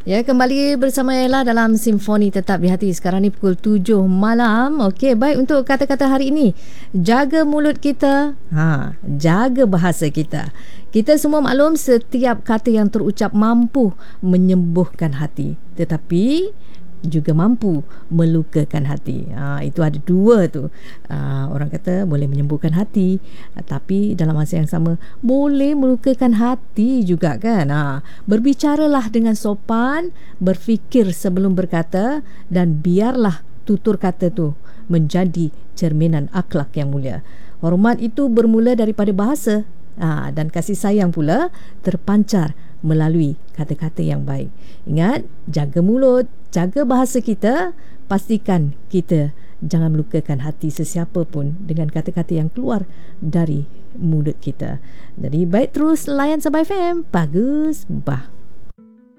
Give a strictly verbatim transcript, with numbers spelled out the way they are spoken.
Ya, kembali bersama Ella dalam Simfoni Tetap di Hati. Sekarang ni pukul tujuh malam. Okey, baik, untuk kata-kata hari ini. Jaga mulut kita, ha, jaga bahasa kita. Kita semua maklum setiap kata yang terucap mampu menyembuhkan hati, tetapi juga mampu melukakan hati. Ha, itu ada dua tu. Ha, orang kata boleh menyembuhkan hati, tapi dalam masa yang sama boleh melukakan hati juga kan. Ha, berbicaralah dengan sopan, berfikir sebelum berkata, dan biarlah tutur kata tu menjadi cerminan akhlak yang mulia. Hormat itu bermula daripada bahasa, ha, dan kasih sayang pula terpancar melalui kata-kata yang baik. Ingat, jaga mulut, jaga bahasa kita, pastikan kita jangan melukakan hati sesiapa pun dengan kata-kata yang keluar dari mulut kita. Jadi baik, terus layan Sabah F M. Bagus, bah.